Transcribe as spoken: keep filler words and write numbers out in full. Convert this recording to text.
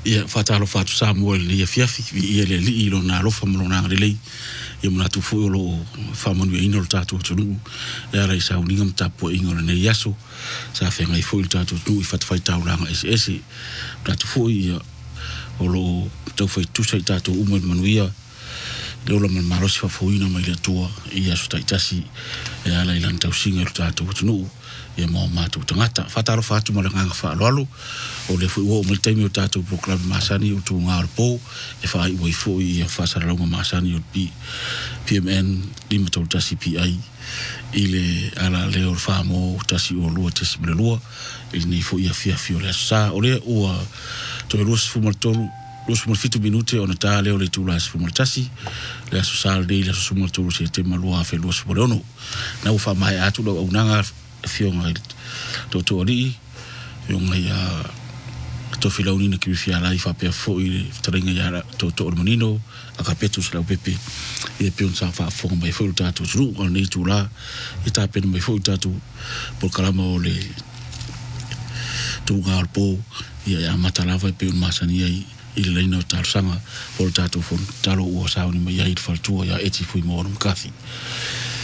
ia fatalo fatu Samuel ia fiafi ia le li lo na lo famolo na le ia mona tu fu lo famonu ino lo tatu tunu ia la isa uninga mtapo ingo le yaso sa fenga i fu il tatu tu i fat fai tau langa ese ese na tu fu ia o lo tau fai tu sai tatu umo manuia le ola man marosi fa fu ina mai le tua ia so taitasi ia la ilan tau singa lo tatu tunu ia mo matu tangata fatalo fatu mo nga fa lolo o le fu o mo temi o tatu proclam masani o tu ngar po e fa i wai fu i fa sa longa masani o pi P M N limito tasi P I ile ala le o fa mo tasi o lo tasi le lo il ni fu ia fia fio le sa o le o to lo fu mo tolu lo fu mo fitu minute o na le o le tu la fu mo tasi le so sal de le so mo tolu se te malo a fe lo fu mo no na u fa mai atu lo unanga fio ngai to to ri yo ngai a to fila unina ki fia la fa pe fo i trenga ya to to monino a capetus la pepe e pe un sa fa fo mai fo tatu ru on ni tu la e ta pe mai fo tatu por kalama le tu gar po ya matala va pe un masani ai il le no tar sanga por tatu fo talo o sa ni mai ya it fa tu ya eti fu mo un kafi